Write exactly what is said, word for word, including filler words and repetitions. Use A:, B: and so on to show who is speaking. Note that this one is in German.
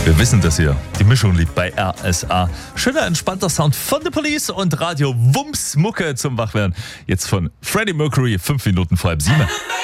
A: Wir wissen das hier. Die Mischung liegt bei R S A. Schöner, entspannter Sound von The Police und Radio Wumms Mucke zum Wachwerden. Jetzt von Freddie Mercury, fünf Minuten vor halb sieben.